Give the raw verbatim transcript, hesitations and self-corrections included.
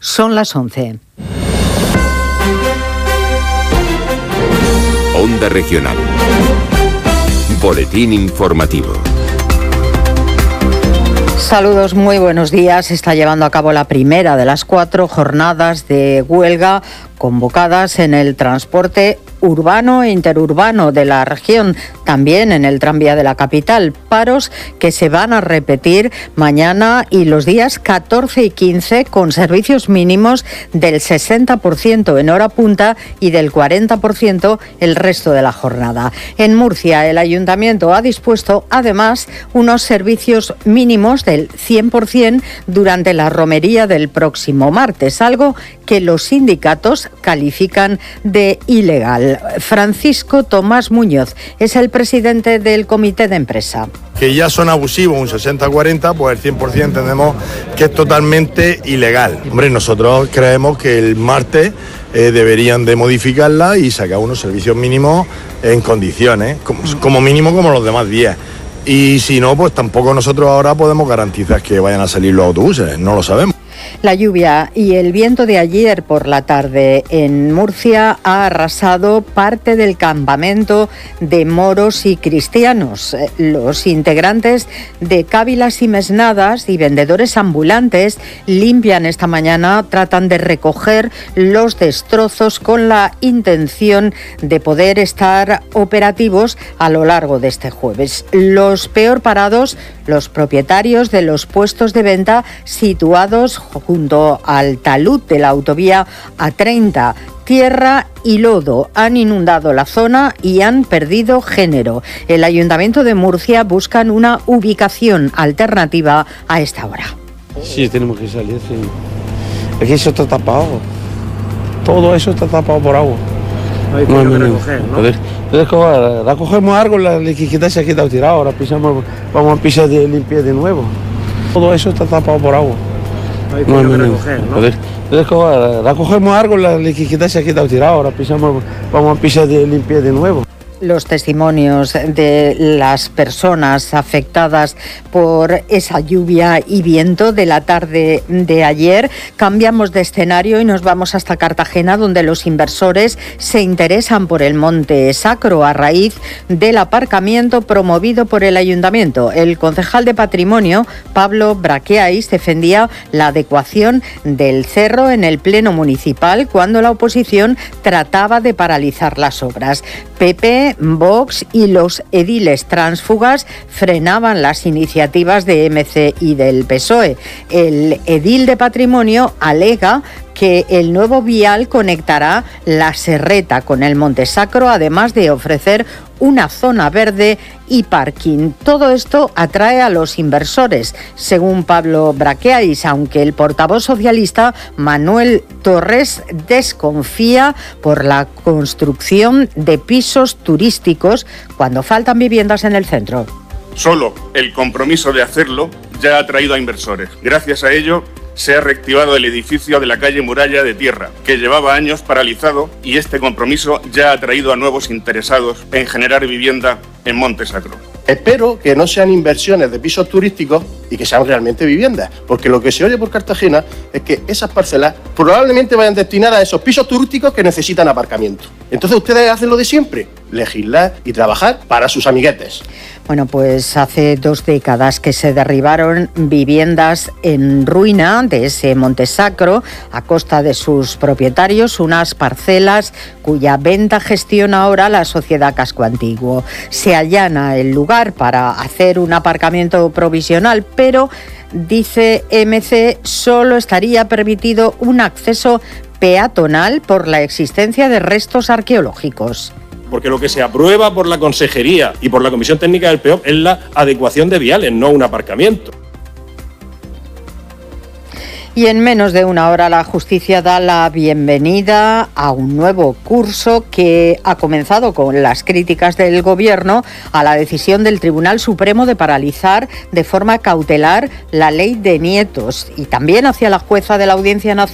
Son las once. Onda Regional. Boletín informativo. Saludos, muy buenos días. Se está llevando a cabo la primera de las cuatro jornadas de huelga convocadas en el transporte urbano e interurbano de la región, también en el tranvía de la capital. Paros que se van a repetir mañana y los días catorce y quince, con servicios mínimos del sesenta por ciento en hora punta y del cuarenta por ciento el resto de la jornada. En Murcia, el ayuntamiento ha dispuesto además unos servicios mínimos del cien por ciento durante la romería del próximo martes, algo que los sindicatos califican de ilegal. Francisco Tomás Muñoz es el presidente del comité de empresa. Que ya son abusivos, un sesenta cuarenta, pues el cien por ciento entendemos que es totalmente ilegal. Hombre, nosotros creemos que el martes eh, deberían de modificarla y sacar unos servicios mínimos en condiciones, como, como mínimo como los demás días. Y si no, pues tampoco nosotros ahora podemos garantizar que vayan a salir los autobuses, no lo sabemos. La lluvia y el viento de ayer por la tarde en Murcia ha arrasado parte del campamento de moros y cristianos. Los integrantes de cávilas y mesnadas y vendedores ambulantes limpian esta mañana, tratan de recoger los destrozos con la intención de poder estar operativos a lo largo de este jueves. Los peor parados, los propietarios de los puestos de venta situados junto al talud de la autovía A treinta. Tierra y lodo han inundado la zona y han perdido género. El Ayuntamiento de Murcia buscan una ubicación alternativa a esta hora. Sí, tenemos que salir, sí. Es que eso está tapado. Todo eso está tapado por agua. No hay no, que recoger, ¿no? Entonces, entonces la cogemos algo, la liquidez se ha quedado tirada, ahora pisamos, vamos a pisar de limpiar de nuevo. Todo eso está tapado por agua. No hay no, que recoger, ¿no? Entonces, entonces la cogemos algo, la liquidez se ha quedado tirada, ahora pisamos, vamos a pisar de limpiar de nuevo. Los testimonios de las personas afectadas por esa lluvia y viento de la tarde de ayer. Cambiamos de escenario y nos vamos hasta Cartagena, donde los inversores se interesan por el Monte Sacro a raíz del aparcamiento promovido por el ayuntamiento. El concejal de Patrimonio, Pablo Braqueais, defendía la adecuación del cerro en el pleno municipal cuando la oposición trataba de paralizar las obras. P P, Vox y los ediles tránsfugas frenaban las iniciativas de M C y del P S O E. El edil de Patrimonio alega que el nuevo vial conectará la Serreta con el Monte Sacro, además de ofrecer una zona verde y parking. Todo esto atrae a los inversores, según Pablo Braqueais, aunque el portavoz socialista Manuel Torres desconfía por la construcción de pisos turísticos cuando faltan viviendas en el centro. Solo el compromiso de hacerlo ya ha atraído a inversores. Gracias a ello, se ha reactivado el edificio de la calle Muralla de Tierra, que llevaba años paralizado, y este compromiso ya ha traído a nuevos interesados en generar vivienda en Monte Sacro. Espero que no sean inversiones de pisos turísticos y que sean realmente viviendas, porque lo que se oye por Cartagena es que esas parcelas probablemente vayan destinadas a esos pisos turísticos que necesitan aparcamiento. Entonces ustedes hacen lo de siempre, legislar y trabajar para sus amiguetes. Bueno, pues hace dos décadas que se derribaron viviendas en ruina de ese Monte Sacro a costa de sus propietarios, unas parcelas cuya venta gestiona ahora la Sociedad Casco Antiguo. Se allana el lugar para hacer un aparcamiento provisional, pero, dice M C, solo estaría permitido un acceso peatonal por la existencia de restos arqueológicos. Porque lo que se aprueba por la Consejería y por la Comisión Técnica del P O P es la adecuación de viales, no un aparcamiento. Y en menos de una hora la justicia da la bienvenida a un nuevo curso que ha comenzado con las críticas del Gobierno a la decisión del Tribunal Supremo de paralizar de forma cautelar la ley de nietos, y también hacia la jueza de la Audiencia Nacional